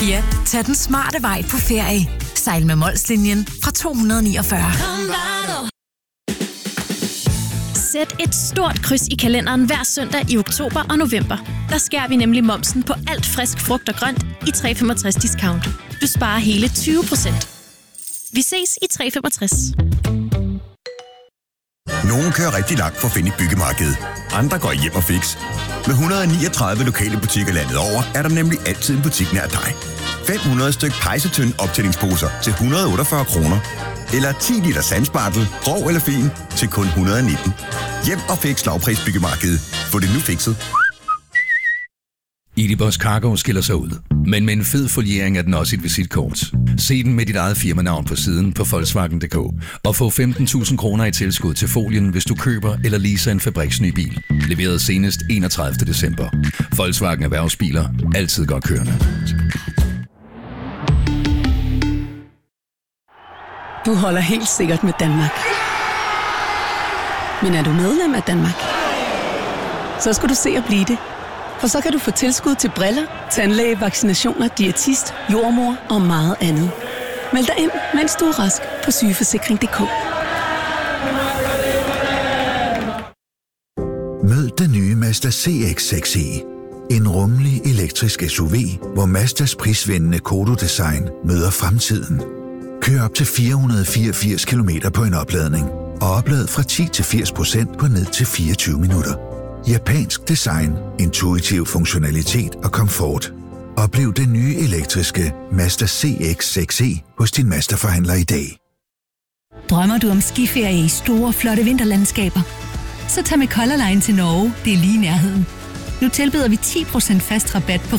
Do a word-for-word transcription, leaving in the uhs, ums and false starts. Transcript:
Ja, tag den smarte vej på ferie. Sejl med Molslinjen fra to hundrede og niogfyrre. Sæt et stort kryds i kalenderen hver søndag i oktober og november. Der skærer vi nemlig momsen på alt frisk frugt og grønt i tre komma femogtres discount. Du sparer hele tyve procent. Vi ses i tre komma femogtres. Nogle kører rigtig langt for at finde et byggemarked. Andre går hjem og fix. Med et hundrede og niogtredive lokale butikker landet over, er der nemlig altid en butik nær dig. fem hundrede styk pejsetønd optællingsposer til et hundrede og otteogfyrre kroner. Eller ti liter sandspartel, grov eller fin, til kun et hundrede og nitten. Hjem og fix lavpris byggemarked. Få det nu fikset. Edibus Cargo skiller sig ud, men med en fed foliering er den også et visitkort. Se den med dit eget firmanavn på siden på Volkswagen punktum d k og få femten tusind kroner i tilskud til folien, hvis du køber eller leaser en fabriksny bil. Leveret senest enogtredivte december. Volkswagen Erhvervsbiler. Altid godt kørende. Du holder helt sikkert med Danmark. Men er du medlem af Danmark? Så skal du se at blive det. For så kan du få tilskud til briller, tandlæge, vaccinationer, diætist, jordmor og meget andet. Meld dig ind, mens du er rask på sygeforsikring punktum d k. Mød den nye Mazda C X seks e. En rummelig elektrisk S U V, hvor Mazdas prisvindende Kodo-design møder fremtiden. Kør op til fire hundrede og fireogfirs kilometer på en opladning, og oplad fra ti til firs procent på ned til fireogtyve minutter. Japansk design, intuitiv funktionalitet og komfort. Oplev den nye elektriske Mazda C X seks e hos din Mazda-forhandler i dag. Drømmer du om skiferie i store, flotte vinterlandskaber? Så tag med Color Line til Norge, det er lige i nærheden. Nu tilbyder vi ti procent fast rabat på